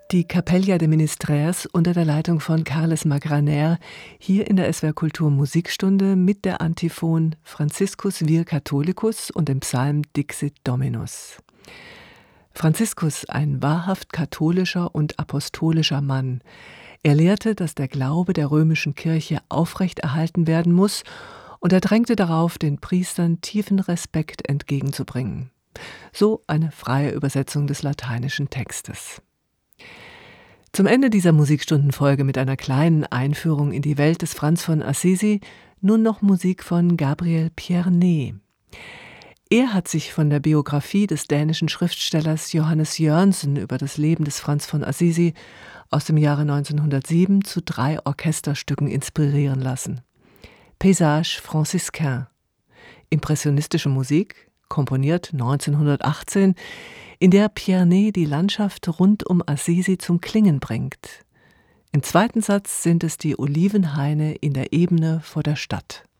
Die Capella de Ministrers unter der Leitung von Carles Magraner, hier in der SWR Kultur Musikstunde mit der Antiphon Franziskus vir Catholicus und dem Psalm Dixit Dominus. Franziskus, ein wahrhaft katholischer und apostolischer Mann. Er lehrte, dass der Glaube der römischen Kirche aufrechterhalten werden muss, und er drängte darauf, den Priestern tiefen Respekt entgegenzubringen. So eine freie Übersetzung des lateinischen Textes. Zum Ende dieser Musikstundenfolge mit einer kleinen Einführung in die Welt des Franz von Assisi nun noch Musik von Gabriel Pierné. Er hat sich von der Biografie des dänischen Schriftstellers Johannes Jørgensen über das Leben des Franz von Assisi aus dem Jahre 1907 zu 3 Orchesterstücken inspirieren lassen. Paysage franciscain, impressionistische Musik, komponiert 1918, in der Pierné die Landschaft rund um Assisi zum Klingen bringt. Im zweiten Satz sind es die Olivenhaine in der Ebene vor der Stadt.